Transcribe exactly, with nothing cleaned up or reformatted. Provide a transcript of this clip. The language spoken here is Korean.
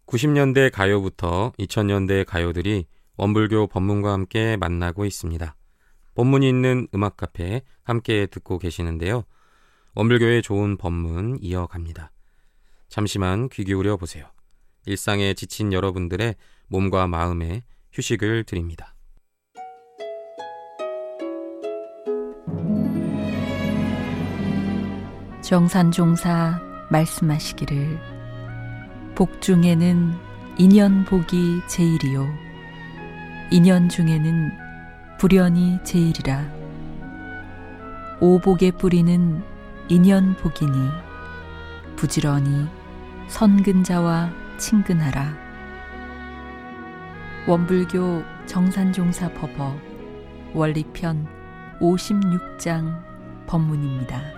구십 년대 가요부터 이천 년대 가요들이 원불교 법문과 함께 만나고 있습니다. 법문이 있는 음악 카페 함께 듣고 계시는데요. 원불교의 좋은 법문 이어갑니다. 잠시만 귀 기울여 보세요. 일상에 지친 여러분들의 몸과 마음에 휴식을 드립니다. 정산종사 말씀하시기를 복 중에는 인연복이 제일이요 인연 중에는 불연이 제일이라. 오복의 뿌리는 인연복이니 부지런히 선근자와 친근하라. 원불교 정산종사 법어 원리편 오십육 장 법문입니다.